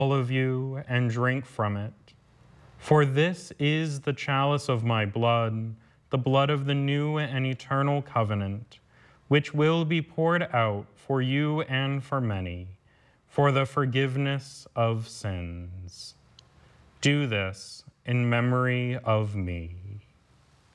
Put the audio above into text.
all of you and drink from it. For this is the chalice of my blood, the blood of the new and eternal covenant, which will be poured out for you and for many, for the forgiveness of sins. Do this in memory of me.